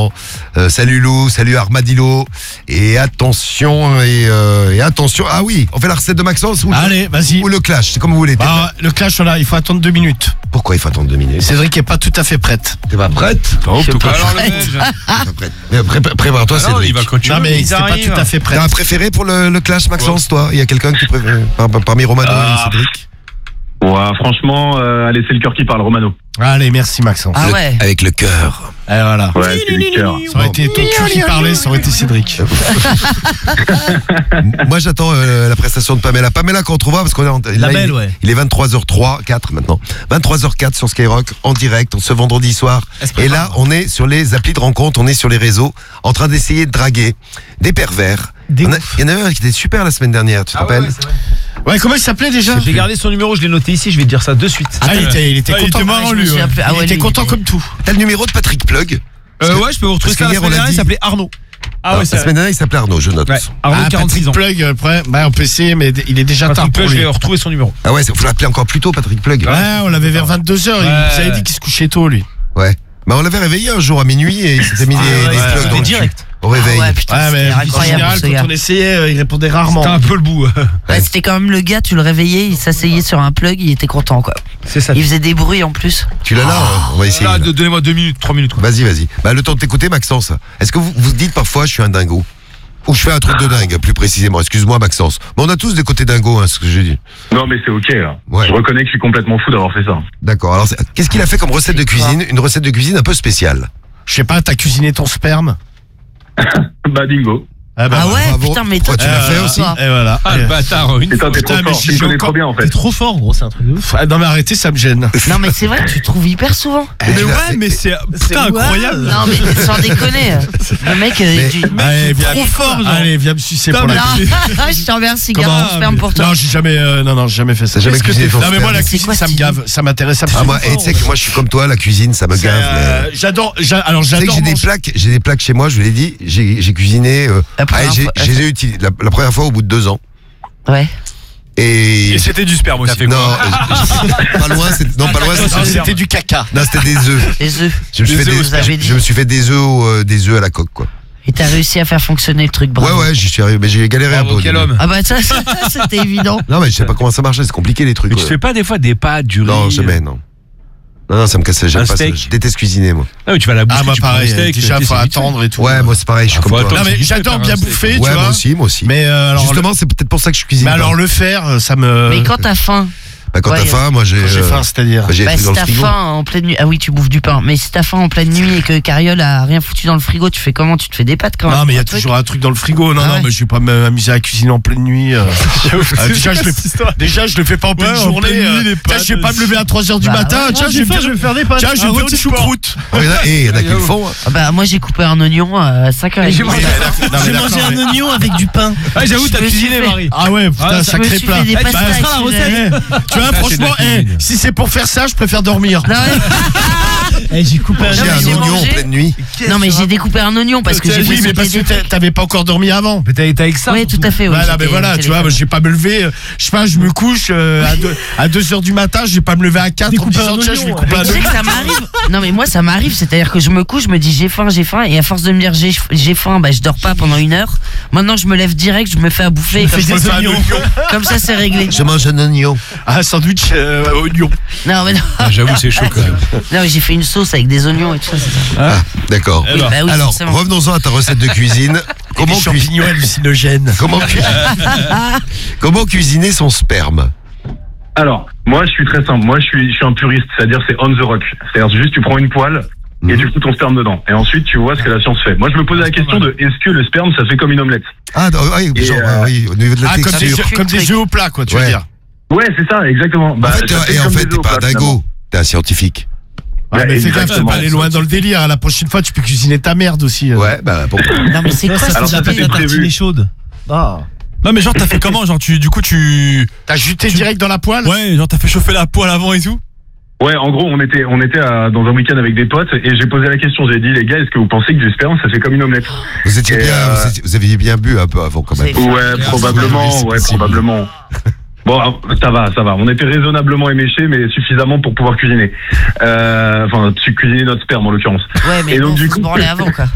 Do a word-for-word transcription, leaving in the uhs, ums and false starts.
également. Euh, salut Lou, salut Armadillo. Et attention, et, euh, et attention. Ah oui, on fait la recette de Maxence ou, Allez, vas-y. ou le clash, c'est comme vous voulez. Bah, le clash, voilà, il faut attendre deux minutes. Pourquoi il faut attendre deux minutes? Cédric est pas tout à fait prête. T'es pas prête? Non, tout cas. Alors, le neige. T'es pas prête. Mais pré- pré- Prépare-toi, Ah non, Cédric. il va continuer. Non, mais ils c'était pas arrivent. tout à fait prête. T'as un préféré pour le, le clash, Maxence, toi? Il y a quelqu'un que tu préfères par- par- parmi Romano Ah. et Cédric? Ouais, franchement, euh, allez, c'est le cœur qui parle, Romano. Allez, merci Maxence. Ah Le- ouais. Avec le cœur. Et voilà. Ouais, c'est le cœur. Ça aurait été ton cul qui parlait, ça aurait été Cédric. Moi, j'attends euh, la prestation de Pamela. Pamela qu'on retrouvera parce qu'on est en, là, belle, il, ouais. il est vingt-trois heures trois, quatre maintenant. vingt-trois heures quatre sur Skyrock en direct ce vendredi soir. Et là, on est sur les applis de rencontre, on est sur les réseaux en train d'essayer de draguer des pervers. Des Il y en a- ouf. il y en avait un qui était super la semaine dernière, tu te rappelles? Ouais, comment il s'appelait déjà? J'ai gardé son numéro, je l'ai noté ici, je vais te dire ça de suite. Ah, il était, il était Ah, il content. était marrant, je me lui, suis ouais. appelé- ah Il ouais, était lui, content il- comme tout. T'as le numéro de Patrick Plug? Parce Euh, que- ouais, je peux vous retrouver parce que ça. La hier, on semaine l'a dernière, il dit. s'appelait Arnaud. Ah Alors, ouais, la c'est semaine dernière, il s'appelait Arnaud, je note. Ouais, Arnaud, Ah, quarante-six ans. Patrick Plug, après, bah, on peut essayer, mais il est déjà tard Patrick pour Plug, je lui. vais retrouver son numéro. Ah ouais, il faut l'appeler encore plus tôt, Patrick Plug. Ouais, on l'avait vers vingt-deux heures, il Ouais. nous avait dit qu'il se couchait tôt, lui. Ouais. Bah, on l'avait réveillé un jour à minuit et il s'était mis des, ouais, des ouais, plugs ouais, dans le cul. direct. Au réveil. Ah ouais, putain, Ouais, mais c'était en incroyable général, ce quand gars. on essayait, euh, il répondait rarement. C'était un peu le bout. Ouais, c'était quand même le gars, tu le réveillais, il s'asseyait sur un plug, il était content quoi. C'est ça. Il faisait des bruits en plus. Tu l'as là, hein on va essayer. Là, là. de- donnez-moi deux minutes, trois minutes. quoi. Vas-y, vas-y. Bah, le temps de t'écouter, Maxence. Est-ce que vous vous dites parfois, je suis un dingo? Ou je fais un truc de dingue, plus précisément. Excuse-moi, Maxence. Mais on a tous des côtés dingos, hein, ce que j'ai dit. Non, mais c'est ok, là. Ouais. Je reconnais que je suis complètement fou d'avoir fait ça. D'accord. Alors, c'est- qu'est-ce qu'il a fait comme recette de cuisine? Une recette de cuisine un peu spéciale. Je sais pas, t'as cuisiné ton sperme? Bah, bingo. Ah, bah, Ah ouais, bravo. putain, mais Pourquoi toi, tu l'as tu fait fais aussi quoi Et voilà. Ah, le bâtard, une Putain, t'es trop Putain, mais fort. si Tu me je connais encore- trop bien, en fait. trop fort, gros, c'est un truc de ouf. Ah, non, mais arrêtez, ça me gêne. Non, mais c'est vrai que tu trouves hyper souvent. Mais il a- ouais, mais c'est putain incroyable. Non, mais sans déconner. Le mec, euh, Mais- tu- Allez, viens, trop fort, genre. Allez, viens me sucer Putain, pour la mais- cuisine. Non, je te remercie, garde Comment mon sperme pour toi. Non, j'ai jamais, euh, non, non, j'ai jamais fait ça. T'as jamais Qu'est-ce que cuisiné t'es ton fait Non, mais moi, la sperme C'est cuisine, quoi, ça me Steve gave, ça m'intéresse Ah, absolument. moi, et tu sais que moi, je suis comme toi, la cuisine, ça me C'est, gave. euh, mais- J'adore, j'a- alors Tu sais que j'adore j'ai des manger- plaques, j'ai des plaques chez moi, je vous l'ai dit, j'ai j'ai cuisiné, euh, La première ah, j'ai- fois- je les ai utilisées la, la première fois au bout de deux ans. Ouais. Et, Et c'était du sperme aussi. non, euh, pas loin, c'est- non, pas loin, Non, c'était- c'était du caca. non, c'était des œufs. Les œufs. Je me suis Des fait œufs, des, vous avez je, dit. je me suis fait des œufs, au- euh, des œufs à la coque, quoi. Et t'as réussi à faire fonctionner le truc, bravo. Ouais, ouais, j'y suis arrivé, mais j'ai galéré un peu. Bravo, au quel début. homme. Ah bah ça, ça, c'était évident. Non, mais je sais pas comment ça marchait, c'est compliqué les trucs. Mais tu ouais. fais pas des fois des pâtes, du riz? Non, jamais, non. Non, non, ça me cassait, j'aime Un pas ça. steak. Je déteste cuisiner, moi. Ah, mais tu vas à la boucherie, Ah, bah tu prends un pareil, steak, déjà, tu sais, faut c'est vite fait. attendre et tout. Ouais, moi c'est pareil, je suis Ah, comme faut toi. attendre. Non, mais c'est vite fait, j'adore faire bien un steak. bouffer, tu Ouais, moi vois. aussi, moi aussi. Mais euh, alors, Justement, c'est peut-être pour ça que je cuisine. mais pas. alors le faire, ça me. Mais quand t'as faim, Bah, quand ouais, t'as faim, moi j'ai. Quand j'ai euh, faim, c'est-à-dire. bah, j'ai des bah, trucs si dans le t'as frigo. faim en pleine nuit, ah oui, tu bouffes du pain. Mais si t'as faim en pleine nuit et que Cariole a rien foutu dans le frigo, tu fais comment? Tu te fais des pâtes quand même? Non, mais il y a un truc. toujours un truc dans le frigo. Non, Ah non, ouais. mais je vais pas m'amuser à cuisiner en pleine nuit. euh. Ah, déjà, je le déjà, je le fais pas en pleine Ouais, en journée. pleine nuit, euh. les Tiens, pâtes, je vais pas me lever à trois heures du Bah matin. ouais. Tiens, Ah, je j'ai vais faim, je vais faire des pâtes. Tiens, je vais Un faire rôti une de porc. choucroute. Oh, il y en a- eh, il y en a qui le font. hein. Ah bah moi j'ai coupé un oignon à cinq heures trente. J'ai mangé- Non, mais J'ai d'accord, mangé un mais- oignon avec du pain. Ah, j'avoue, t'as Je me suis cuisiné, fait- Marie. Ah ouais, putain, Ah, ça sacré me suis plat. fait des Eh, pastas bah, avec ça, la du recette. lait. Tu vois, franchement, de la eh, cuisine. si c'est pour faire ça, je préfère dormir. Non, Eh, j'ai coupé un J'ai mais un j'ai oignon en mangé. pleine nuit. mais- non mais j'ai découpé un oignon parce que j'ai Oui, fait mais parce sauter que des t'a- trucs. t'avais pas encore dormi avant. Mais t'as été avec ça. Oui, tout à fait. Oui, Voilà, j'étais mais voilà, au tu vois, téléphone. je vais pas me lever, euh, je sais pas, je me couche euh, à, deux, à deux heures du matin, je vais pas me lever à quatre en Découper disant un tiens, je vais oignon, couper un Tu sais oignon. que ça m'arrive. Non mais moi ça m'arrive, c'est-à-dire que je me couche, je me dis j'ai faim, j'ai faim, et à force de me dire j'ai j'ai faim, bah je dors pas pendant une heure. Maintenant je me lève direct, je me fais à bouffer, et Je comme, me fais ça, un oignon. comme ça c'est réglé. Je mange un oignon. Un sandwich euh, oignon. Non mais non, Ah, j'avoue, c'est chaud quand même. non mais j'ai fait une sauce avec des oignons et tout ça. C'est ça. Ah, d'accord. Oui, bah oui, Alors, forcément. revenons-en à ta recette de cuisine. Comment, Des cui- champignons hallucinogènes. comment, cu- comment cuisiner son sperme? Alors, moi, je suis très simple. Moi, je suis, je suis un puriste. C'est-à-dire, c'est on the rock. C'est-à-dire, juste, tu prends une poêle et Mhm. tu fous ton sperme dedans. Et ensuite, tu vois ce que la science fait. Moi, je me posais la question de est-ce que le sperme, ça fait comme une omelette? Ah, non, oui, Et, genre, euh, oui, au niveau de la Ah, comme des, texture. œufs- comme des œufs au plat, quoi, tu veux Ouais. dire. Ouais, c'est ça, exactement. Bah, En fait, ça t'es- fait et en comme fait, des t'es œufs pas au un plat, dingo, finalement. t'es un scientifique. Ouais, Ouais, mais fais gaffe de exactement. pas aller loin dans le délire. hein. La prochaine fois, tu peux cuisiner ta merde aussi. euh. Ouais, bah pourquoi? Non mais c'est Ça, quoi ça Alors, fait ça, de la c'était pâte à prévu. tartiner chaude. Ah. Non, mais genre, t'as fait comment? Genre, tu, du coup, tu. T'as jeté direct dans la poêle. Ouais, genre, t'as fait chauffer la poêle avant et tout? Ouais, en gros, on était, on était à- dans un week-end avec des potes et j'ai posé la question. J'ai dit, les gars, est-ce que vous pensez que du sperme, ça fait comme une omelette? Vous étiez Et, bien, euh, vous, étiez- vous aviez bien bu un peu avant quand même. C'est- Ouais, probablement, c'est ouais, possible. probablement. Bon, alors, ça va, ça va. On était raisonnablement éméchés, mais suffisamment pour pouvoir cuisiner. Euh, enfin, cuisiner notre sperme, en l'occurrence. Ouais mais Et donc, bon, du faut se coup- branler avant quoi.